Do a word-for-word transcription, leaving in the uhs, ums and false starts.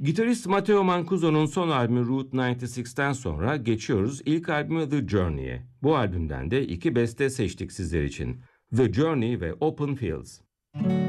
Gitarist Matteo Mancuso'nun son albümü Route doksan altıdan sonra geçiyoruz ilk albümü The Journey'e. Bu albümden de iki beste seçtik sizler için. The Journey ve Open Fields.